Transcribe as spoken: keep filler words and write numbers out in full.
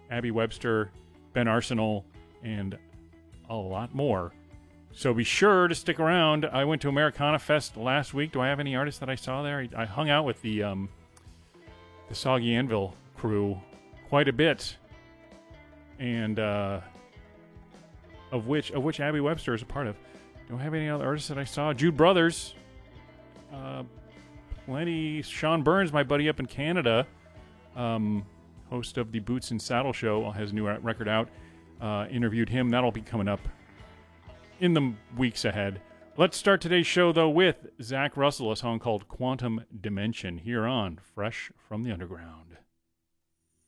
Abby Webster, Ben Arsenal, and a lot more. So be sure to stick around. I went to Americana Fest last week. Do I have any artists that I saw there? I hung out with the um, the Soggy Anvil crew quite a bit, and uh, of which of which Abby Webster is a part of. Do I have any other artists that I saw? Jude Brothers, uh, plenty. Sean Burns, my buddy up in Canada, um, host of the Boots and Saddle Show, has a new record out. Uh, interviewed him. That'll be coming up in the weeks ahead. Let's start today's show, though, with Zach Russell, a song called Quantum Dimension, here on Fresh from the Underground.